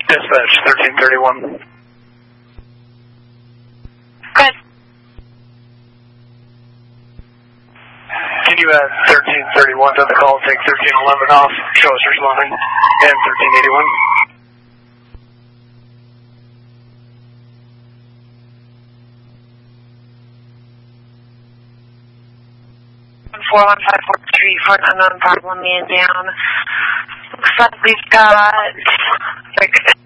Dispatch 1331. Good. Can you add 1331 to the call, take 1311 off, show us responding, and 1381? 41543 for an unknown problem, man down. Looks like we've got 6